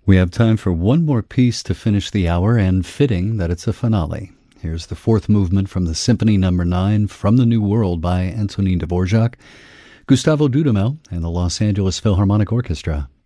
We have time for one more piece to finish the hour, and fitting that it's a finale. Here's the fourth movement from the Symphony No. 9 from the New World by Antonin Dvorak, Gustavo Dudamel, and the Los Angeles Philharmonic Orchestra.